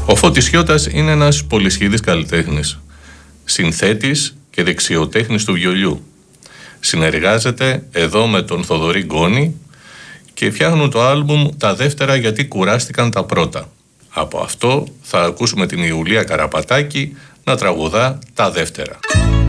Ο Φώτης Χιώτας είναι ένας πολυσχηδής καλλιτέχνης, συνθέτης και δεξιοτέχνης του βιολιού. Συνεργάζεται εδώ με τον Θοδωρή Γκόνη και φτιάχνουν το άλμπουμ «Τα δεύτερα γιατί κουράστηκαν τα πρώτα». Από αυτό θα ακούσουμε την Ιουλία Καραπατάκη να τραγουδά «Τα δεύτερα».